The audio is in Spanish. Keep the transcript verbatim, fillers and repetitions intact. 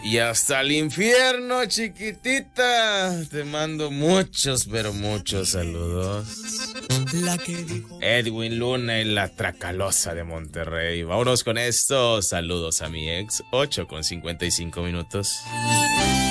Y hasta el infierno, chiquitita. Te mando muchos, pero muchos saludos. Edwin Luna y la Tracalosa de Monterrey. Vámonos con esto. Saludos a mi ex. ocho con cincuenta y cinco minutos.